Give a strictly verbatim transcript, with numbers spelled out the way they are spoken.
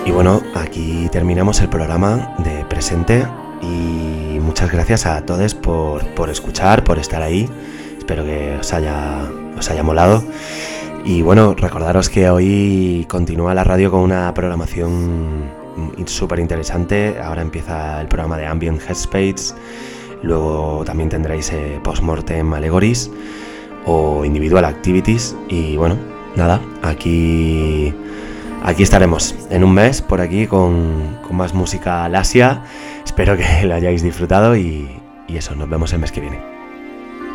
Y bueno, aquí terminamos el programa de presente y muchas gracias a todos por, por escuchar, por estar ahí. Espero que os haya, os haya molado. Y bueno, recordaros que hoy continúa la radio con una programación súper interesante. Ahora empieza el programa de Ambient Headspace. Luego también tendréis eh, Postmortem Allegories o Individual Activities. Y bueno, nada, aquí... Aquí estaremos en un mes por aquí con, con más música lasia. Espero que lo hayáis disfrutado y, y eso, nos vemos el mes que viene.